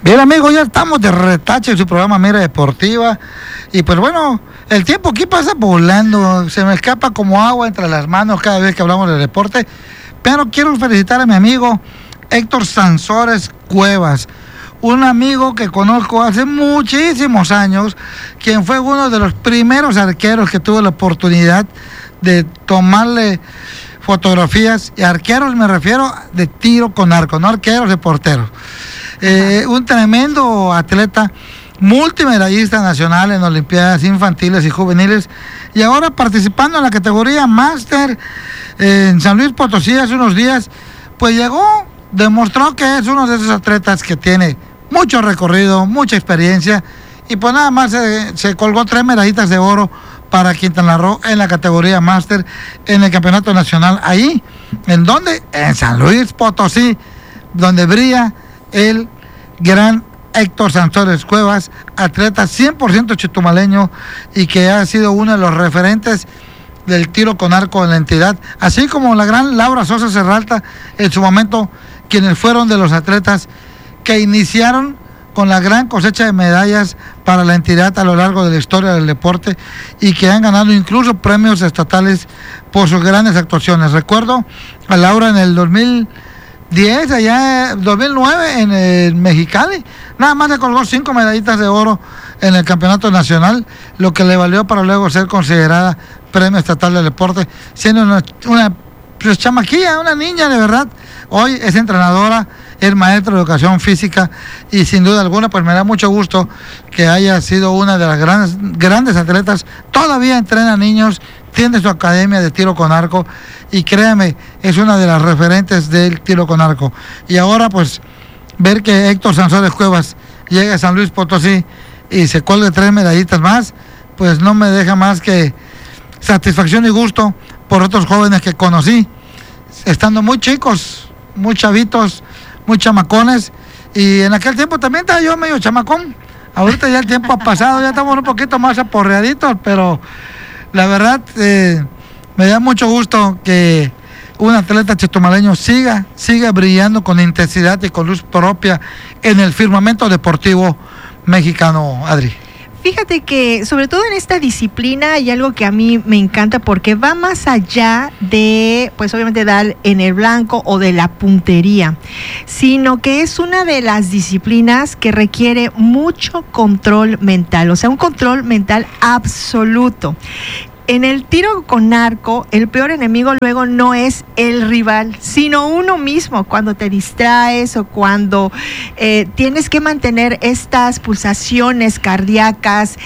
Bien, amigos, ya estamos de retache en su programa Mira Deportiva. Y pues bueno, el tiempo aquí pasa volando, se me escapa como agua entre las manos cada vez que hablamos de deporte. Pero quiero felicitar a mi amigo Héctor Sansores Cuevas, un amigo que conozco hace muchísimos años, quien fue uno de los primeros arqueros que tuve la oportunidad de tomarle fotografías. Y arqueros me refiero de tiro con arco, no arqueros de porteros. Un tremendo atleta, multimedallista nacional en Olimpiadas infantiles y juveniles, y ahora participando en la categoría máster en San Luis Potosí hace unos días. Pues llegó, demostró que es uno de esos atletas que tiene mucho recorrido, mucha experiencia, y pues nada más se colgó 3 medallitas de oro para Quintana Roo en la categoría máster en el campeonato nacional. Ahí, ¿en dónde? En San Luis Potosí, donde brilla el gran Héctor Sansores Cuevas, atleta 100% chetumaleño y que ha sido uno de los referentes del tiro con arco en la entidad, así como la gran Laura Sosa Serralta en su momento, quienes fueron de los atletas que iniciaron con la gran cosecha de medallas para la entidad a lo largo de la historia del deporte y que han ganado incluso premios estatales por sus grandes actuaciones. Recuerdo a Laura en el 2010, allá 2009 en el Mexicali, nada más le colgó 5 medallitas de oro en el campeonato nacional, lo que le valió para luego ser considerada premio estatal del deporte, siendo una pues, chamaquilla, una niña de verdad. Hoy es entrenadora, es maestra de educación física y sin duda alguna pues me da mucho gusto que haya sido una de las grandes atletas. Todavía entrena niños, tiene su academia de tiro con arco y créame, es una de las referentes del tiro con arco. Y ahora pues ver que Héctor Sansores Cuevas llega a San Luis Potosí y se cuelgue 3 medallitas más, pues no me deja más que satisfacción y gusto por otros jóvenes que conocí, estando muy chicos, muy chavitos, muy chamacones, y en aquel tiempo también estaba yo medio chamacón. Ahorita ya el tiempo ha pasado, ya estamos un poquito más aporreaditos, pero la verdad me da mucho gusto que un atleta chetumaleño siga brillando con intensidad y con luz propia en el firmamento deportivo mexicano, Adri. Fíjate que sobre todo en esta disciplina hay algo que a mí me encanta porque va más allá de, pues obviamente dar en el blanco o de la puntería, sino que es una de las disciplinas que requiere mucho control mental, o sea, un control mental absoluto. En el tiro con arco, el peor enemigo luego no es el rival, sino uno mismo, cuando te distraes o cuando tienes que mantener estas pulsaciones cardíacas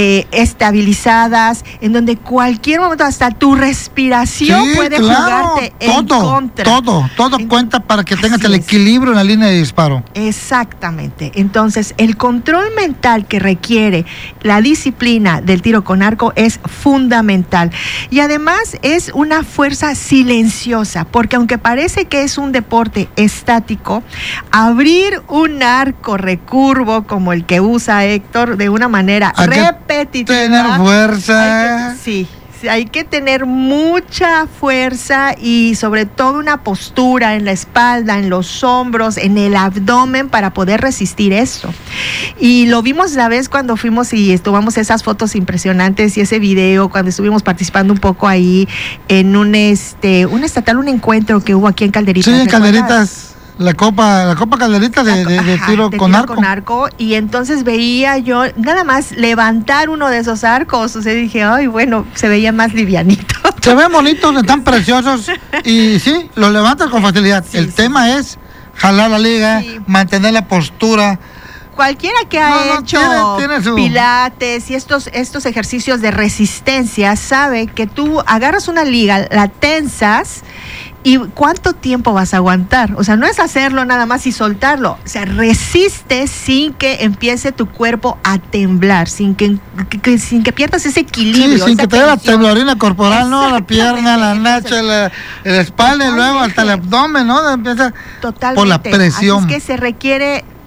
estabilizadas, en donde cualquier momento hasta tu respiración puede jugarte en contra. Todo cuenta para que tengas el equilibrio en la línea de disparo. Exactamente. Entonces, el control mental que requiere la disciplina del tiro con arco es fundamental. Y además es una fuerza silenciosa, porque aunque parece que es un deporte estático, abrir un arco recurvo como el que usa Héctor de una manera repetitiva. Tener fuerza. Hay que tener mucha fuerza y sobre todo una postura en la espalda, en los hombros, en el abdomen para poder resistir esto. Y lo vimos la vez cuando fuimos y tomamos esas fotos impresionantes y ese video cuando estuvimos participando un poco ahí en un estatal, un encuentro que hubo aquí en Calderitas. Sí, en Calderitas. La Copa Calderita de tiro con arco. Y entonces veía yo nada más levantar uno de esos arcos. O sea, dije, ay, bueno, se veía más livianito. Se ven bonitos, están preciosos. Y sí, los levantas con facilidad. El tema es jalar la liga, mantener la postura. Cualquiera que ha hecho pilates y estos ejercicios de resistencia sabe que tú agarras una liga, la tensas. ¿Y cuánto tiempo vas a aguantar? O sea, no es hacerlo nada más y soltarlo. O sea, resiste sin que empiece tu cuerpo a temblar, sin que pierdas ese equilibrio. Sí, sin que te dé la temblorina corporal, ¿no? La pierna, la nacha, la espalda y luego hasta el abdomen, ¿no? Empieza totalmente por la presión. Así es que se requiere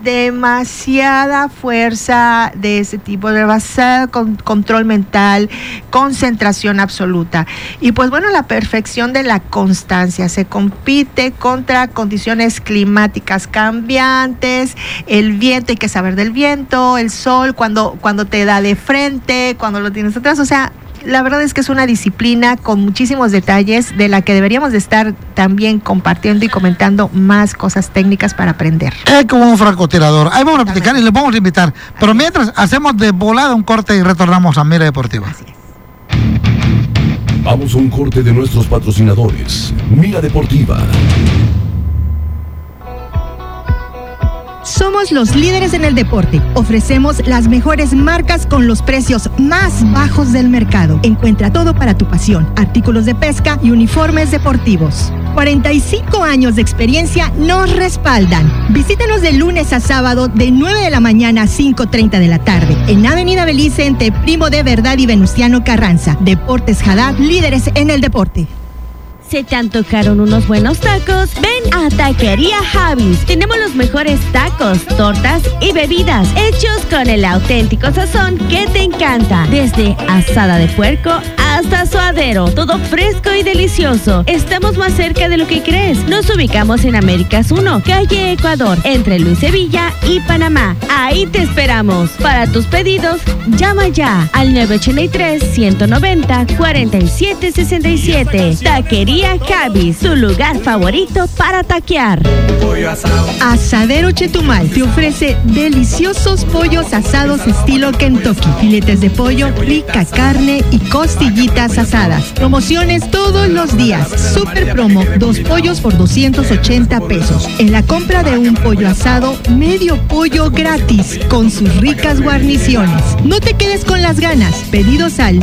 demasiada fuerza de ese tipo, demasiado control mental, concentración absoluta. Y pues bueno, la perfección de la constancia. Se compite contra condiciones climáticas cambiantes, el viento, hay que saber del viento, el sol, cuando te da de frente, cuando lo tienes atrás, o sea, la verdad es que es una disciplina con muchísimos detalles de la que deberíamos de estar también compartiendo y comentando más cosas técnicas para aprender. Es como un francotirador. Ahí vamos a platicar y les vamos a invitar. Pero mientras hacemos de volada un corte y retornamos a Mira Deportiva. Así es. Vamos a un corte de nuestros patrocinadores. Mira Deportiva. Somos los líderes en el deporte. Ofrecemos las mejores marcas con los precios más bajos del mercado. Encuentra todo para tu pasión, artículos de pesca y uniformes deportivos. 45 años de experiencia nos respaldan. Visítanos de lunes a sábado de 9 de la mañana a 5:30 de la tarde en Avenida Belice entre Primo de Verdad y Venustiano Carranza. Deportes Haddad, líderes en el deporte. ¿Se te antojaron unos buenos tacos? Ven a Taquería Javis. Tenemos los mejores tacos, tortas y bebidas hechos con el auténtico sazón que te encanta. Desde asada de puerco hasta suadero, todo fresco y delicioso. Estamos más cerca de lo que crees. Nos ubicamos en Américas 1, calle Ecuador, entre Luis Sevilla y Panamá. Ahí te esperamos. Para tus pedidos, llama ya al 983-190-4767. Taquería Javis, tu lugar favorito para taquear. Asadero Chetumal te ofrece deliciosos pollos asados estilo Kentucky, filetes de pollo, rica carne y costillitas asadas. Promociones todos los días. Super promo, 2 pollos por 280 pesos. En la compra de un pollo asado, medio pollo gratis con sus ricas guarniciones. No te quedes con las ganas. Pedidos al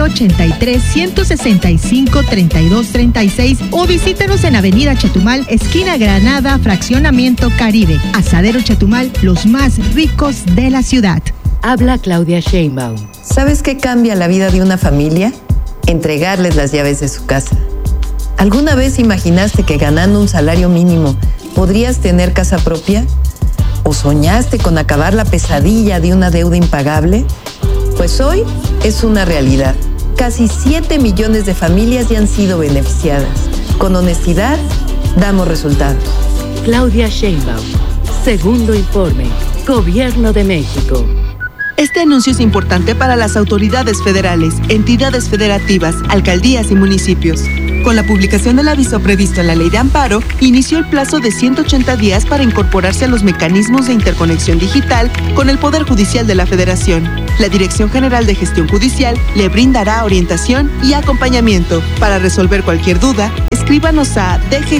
983-165-3236 o visítanos en Avenida Chetumal, esquina Granada, Fraccionamiento Caribe. Asadero Chetumal, los más ricos de la ciudad. Habla Claudia Sheinbaum. ¿Sabes qué cambia la vida de una familia? Entregarles las llaves de su casa. ¿Alguna vez imaginaste que ganando un salario mínimo podrías tener casa propia? ¿O soñaste con acabar la pesadilla de una deuda impagable? Pues hoy es una realidad. Casi 7 millones de familias ya han sido beneficiadas. Con honestidad, damos resultados. Claudia Sheinbaum. Segundo informe. Gobierno de México. Este anuncio es importante para las autoridades federales, entidades federativas, alcaldías y municipios. Con la publicación del aviso previsto en la Ley de Amparo, inició el plazo de 180 días para incorporarse a los mecanismos de interconexión digital con el Poder Judicial de la Federación. La Dirección General de Gestión Judicial le brindará orientación y acompañamiento. Para resolver cualquier duda, escríbanos a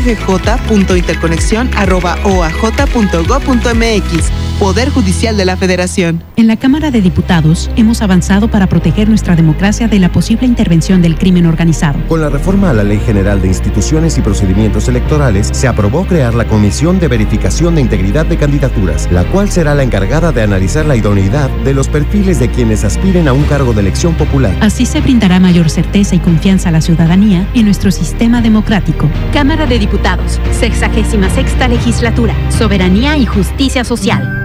dggj.interconexión@oaj.gov.mx. Poder Judicial de la Federación. En la Cámara de Diputados hemos avanzado para proteger nuestra democracia de la posible intervención del crimen organizado. Con la reforma a la Ley General de Instituciones y Procedimientos Electorales, se aprobó crear la Comisión de Verificación de Integridad de Candidaturas, la cual será la encargada de analizar la idoneidad de los perfiles de quienes aspiren a un cargo de elección popular. Así se brindará mayor certeza y confianza a la ciudadanía en nuestro sistema democrático. Cámara de Diputados, 66ª Legislatura, Soberanía y Justicia Social.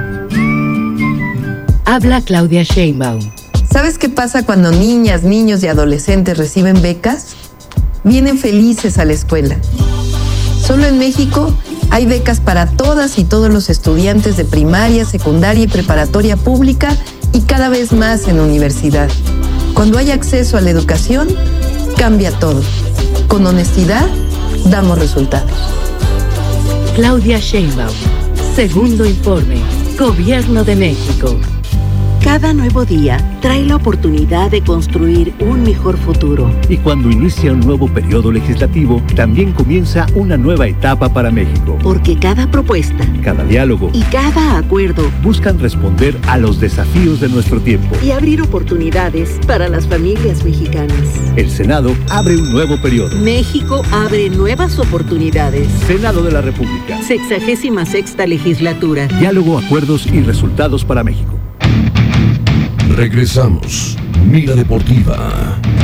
Habla Claudia Sheinbaum. ¿Sabes qué pasa cuando niñas, niños y adolescentes reciben becas? Vienen felices a la escuela. Solo en México hay becas para todas y todos los estudiantes de primaria, secundaria y preparatoria pública y cada vez más en universidad. Cuando hay acceso a la educación, cambia todo. Con honestidad, damos resultados. Claudia Sheinbaum. Segundo informe. Gobierno de México. Cada nuevo día trae la oportunidad de construir un mejor futuro. Y cuando inicia un nuevo periodo legislativo, también comienza una nueva etapa para México. Porque cada propuesta, cada diálogo y cada acuerdo buscan responder a los desafíos de nuestro tiempo y abrir oportunidades para las familias mexicanas. El Senado abre un nuevo periodo. México abre nuevas oportunidades. Senado de la República. 66ª Legislatura. Diálogo, acuerdos y resultados para México. Regresamos. Mira Deportiva.